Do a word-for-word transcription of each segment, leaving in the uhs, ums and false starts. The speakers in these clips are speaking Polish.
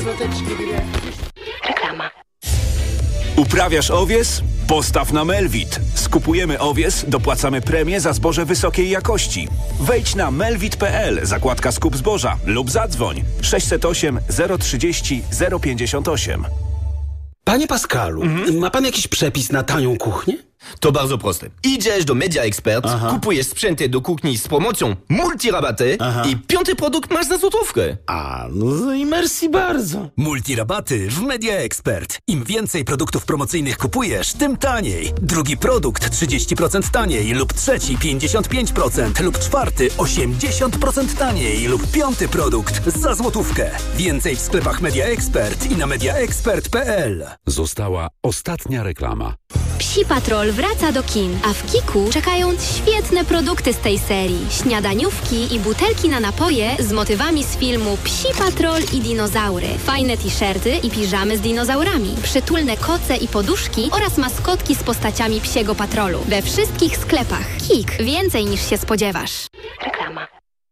Reklama. Uprawiasz owies? Postaw na Melvit. Skupujemy owies, dopłacamy premię za zboże wysokiej jakości. Wejdź na melvit kropka p l, zakładka skup zboża lub zadzwoń sześćset osiem zero trzydzieści zero pięćdziesiąt osiem. Panie Pascalu, mhm. ma pan jakiś przepis na tanią kuchnię? To bardzo proste. Idziesz do Media Expert, Aha. kupujesz sprzęty do kuchni z promocją multirabaty Aha. i piąty produkt masz za złotówkę. A, no i merci bardzo. Multirabaty w Media Expert. Im więcej produktów promocyjnych kupujesz, tym taniej. Drugi produkt trzydzieści procent taniej lub trzeci pięćdziesiąt pięć procent lub czwarty osiemdziesiąt procent taniej lub piąty produkt za złotówkę. Więcej w sklepach Media Expert i na media expert kropka p l. Została ostatnia reklama. Psi Patrol wraca do kin, a w Kiku czekają świetne produkty z tej serii. Śniadaniówki i butelki na napoje z motywami z filmu Psi Patrol i dinozaury. Fajne t-shirty i piżamy z dinozaurami. Przytulne koce i poduszki oraz maskotki z postaciami Psiego Patrolu. We wszystkich sklepach. Kik. Więcej niż się spodziewasz. Reklama.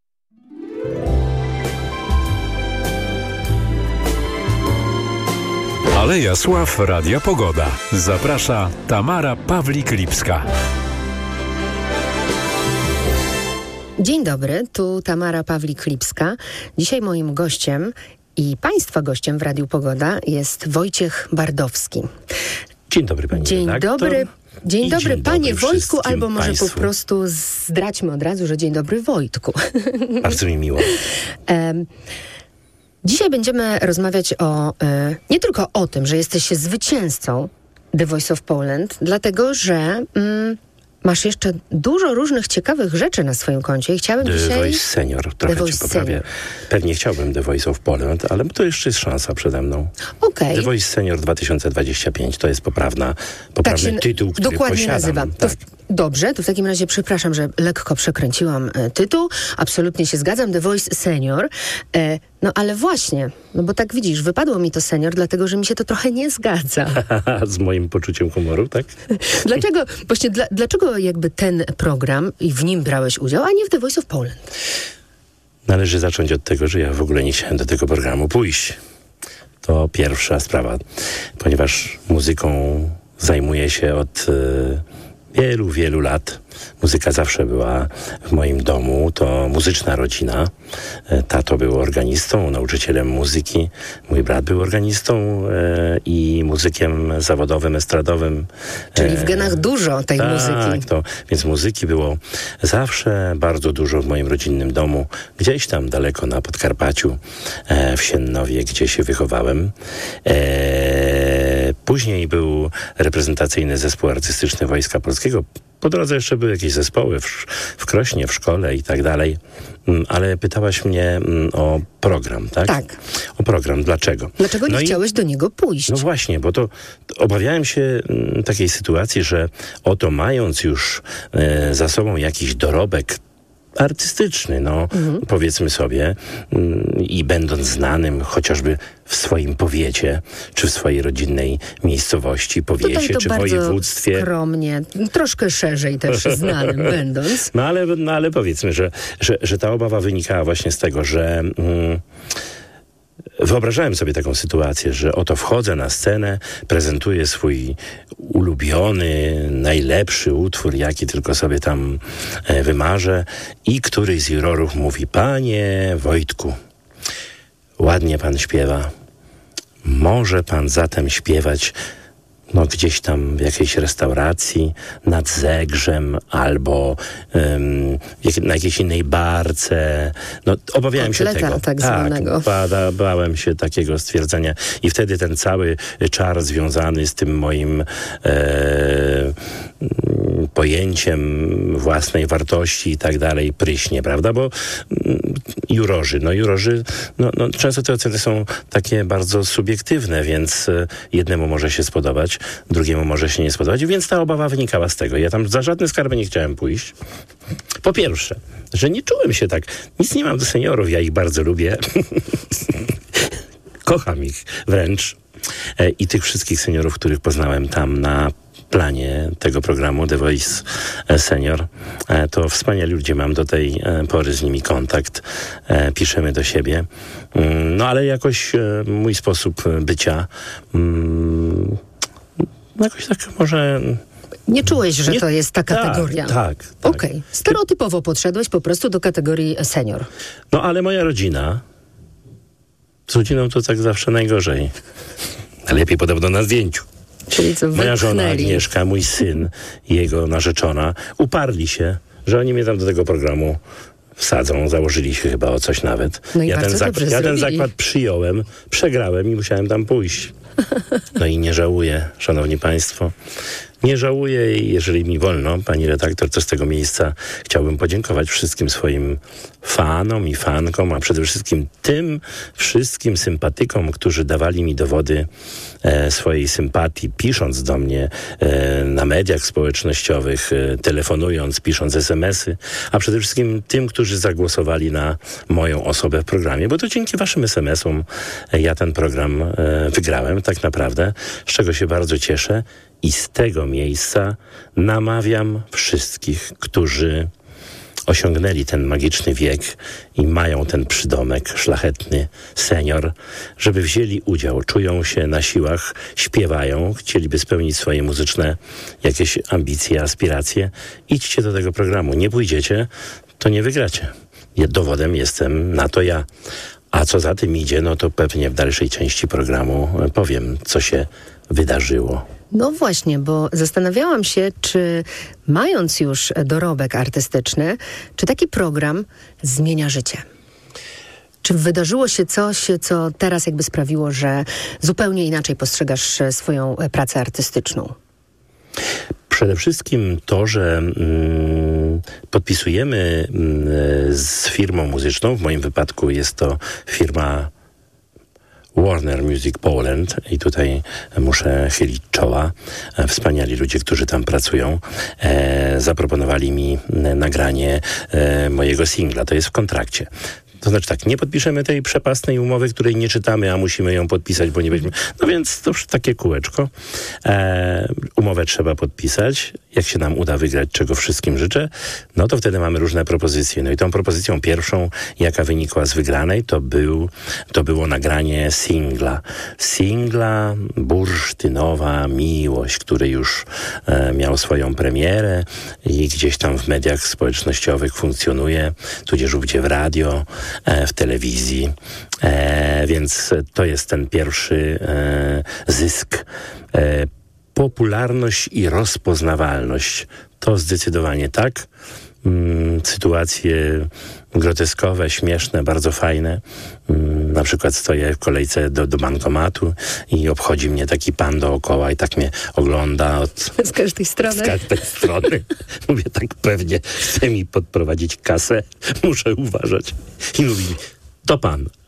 Aleja Sław Radia Pogoda. Zaprasza Tamara Pawlik-Lipska. Dzień dobry, tu Tamara Pawlik-Lipska. Dzisiaj moim gościem i Państwa gościem w Radiu Pogoda jest Wojciech Bardowski. Dzień dobry, pani Dzień redaktor. dobry. Dzień I dobry, dzień panie dobry Wojtku, albo może państwu. po prostu zdradźmy od razu, że dzień dobry, Wojtku. Bardzo mi miło. um, Dzisiaj będziemy rozmawiać o, e, nie tylko o tym, że jesteś zwycięzcą The Voice of Poland, dlatego że mm, masz jeszcze dużo różnych ciekawych rzeczy na swoim koncie i chciałabym The dzisiaj... Voice Senior, trochę The Voice cię poprawię. Senior. Pewnie chciałbym The Voice of Poland, ale to jeszcze jest szansa przede mną. Okej. The Voice Senior dwa tysiące dwadzieścia pięć to jest poprawna, poprawny się tytuł, który dokładnie posiadam. nazywa. To Tak. w, dobrze, to w takim razie przepraszam, że lekko przekręciłam e, tytuł. Absolutnie się zgadzam. The Voice Senior. E, no ale właśnie, no bo tak widzisz, wypadło mi to senior, dlatego że mi się to trochę nie zgadza. Z moim poczuciem humoru, tak? Dlaczego, właśnie, dla, dlaczego jakby ten program i w nim brałeś udział, a nie w The Voice of Poland? Należy zacząć od tego, że ja w ogóle nie chciałem do tego programu pójść. To pierwsza sprawa, ponieważ muzyką zajmuję się od e, wielu, wielu lat. Muzyka zawsze była w moim domu, to muzyczna rodzina. E, tato był organistą, nauczycielem muzyki. Mój brat był organistą e, i muzykiem zawodowym, estradowym. Czyli w genach dużo tej tak, muzyki. To, więc muzyki było zawsze bardzo dużo w moim rodzinnym domu. Gdzieś tam daleko na Podkarpaciu, e, w Siennowie, gdzie się wychowałem. E, później był reprezentacyjny zespół artystyczny Wojska Polskiego. Po drodze jeszcze były jakieś zespoły w, w Krośnie, w szkole i tak dalej. Ale pytałaś mnie o program, tak? Tak. O program. Dlaczego? Dlaczego nie no chciałeś i, do niego pójść? No właśnie, bo to, to obawiałem się m, takiej sytuacji, że oto mając już e, za sobą jakiś dorobek artystyczny, no mhm. powiedzmy sobie, mm, i będąc znanym chociażby w swoim powiecie, czy w swojej rodzinnej miejscowości, powiecie, to czy bardzo województwie. Skromnie, troszkę szerzej też znanym będąc. No ale, no ale powiedzmy, że, że, że ta obawa wynikała właśnie z tego, że mm, wyobrażałem sobie taką sytuację, że oto wchodzę na scenę, prezentuję swój ulubiony, najlepszy utwór, jaki tylko sobie tam e, wymarzę i któryś z jurorów mówi: panie Wojtku, ładnie pan śpiewa. Może pan zatem śpiewać no gdzieś tam w jakiejś restauracji nad Zegrzem albo um, na jakiejś innej barce. No obawiałem Kotleta, się tego. tak zwanego. Tak, ba, bałem się takiego stwierdzenia i wtedy ten cały czar związany z tym moim e, pojęciem własnej wartości i tak dalej pryśnie, prawda? Bo mm, jurorzy, no jurorzy, no, no często te oceny są takie bardzo subiektywne, więc e, jednemu może się spodobać, drugiemu może się nie spodobać, więc ta obawa wynikała z tego. Ja tam za żadne skarby nie chciałem pójść. Po pierwsze, że nie czułem się tak, nic nie mam do seniorów, ja ich bardzo lubię. Kocham ich wręcz. E, I tych wszystkich seniorów, których poznałem tam na planie tego programu The Voice Senior. E, to wspaniali ludzie, mam do tej e, pory z nimi kontakt, e, piszemy do siebie. Mm, no ale jakoś e, mój sposób bycia mm, jakoś tak może... Nie czułeś, że Nie, to jest ta kategoria? Tak, tak. tak. Okej. Okay. Stereotypowo podszedłeś po prostu do kategorii senior. No ale moja rodzina, z rodziną to tak zawsze najgorzej. Lepiej podobno na zdjęciu. Czyli co, moja żona wypchnęli. Agnieszka, mój syn i jego narzeczona uparli się, że oni mnie tam do tego programu wsadzą, założyli się chyba o coś nawet. No i ja bardzo ten, dobrze ja ten zrobili. zakład przyjąłem, przegrałem i musiałem tam pójść. No i nie żałuję, szanowni państwo. Nie żałuję i jeżeli mi wolno, pani redaktor, to z tego miejsca chciałbym podziękować wszystkim swoim fanom i fankom, a przede wszystkim tym wszystkim sympatykom, którzy dawali mi dowody e, swojej sympatii, pisząc do mnie e, na mediach społecznościowych, e, telefonując, pisząc es em esy, a przede wszystkim tym, którzy zagłosowali na moją osobę w programie, bo to dzięki waszym es em esom e, ja ten program e, wygrałem tak naprawdę, z czego się bardzo cieszę. I z tego miejsca namawiam wszystkich, którzy osiągnęli ten magiczny wiek i mają ten przydomek szlachetny senior, żeby wzięli udział, czują się na siłach, śpiewają, chcieliby spełnić swoje muzyczne jakieś ambicje, aspiracje. Idźcie do tego programu. Nie pójdziecie, to nie wygracie. Dowodem jestem na to ja. A co za tym idzie, no to pewnie w dalszej części programu powiem, co się wydarzyło. No właśnie, bo zastanawiałam się, czy mając już dorobek artystyczny, czy taki program zmienia życie? Czy wydarzyło się coś, co teraz jakby sprawiło, że zupełnie inaczej postrzegasz swoją pracę artystyczną? Przede wszystkim to, że mm, podpisujemy mm, z firmą muzyczną, w moim wypadku jest to firma Warner Music Poland i tutaj muszę chylić czoła. Wspaniali ludzie, którzy tam pracują, e, zaproponowali mi nagranie e, mojego singla. To jest w kontrakcie. To znaczy tak, nie podpiszemy tej przepastnej umowy, której nie czytamy, a musimy ją podpisać, bo nie weźmiemy. No więc to już takie kółeczko. E, umowę trzeba podpisać. Jak się nam uda wygrać, czego wszystkim życzę, no to wtedy mamy różne propozycje. No i tą propozycją pierwszą, jaka wynikła z wygranej, to, był, to było nagranie singla. Singla Bursztynowa Miłość, który już e, miał swoją premierę i gdzieś tam w mediach społecznościowych funkcjonuje, tudzież gdzie w radio, e, w telewizji. E, więc to jest ten pierwszy e, zysk. E, Popularność i rozpoznawalność. To zdecydowanie tak. Mm, sytuacje groteskowe, śmieszne, bardzo fajne. Mm, na przykład stoję w kolejce do, do bankomatu i obchodzi mnie taki pan dookoła i tak mnie ogląda od... Z każdej strony. Z każdej strony. Mówię, tak pewnie chce mi podprowadzić kasę. Muszę uważać. I mówi mi, to pan,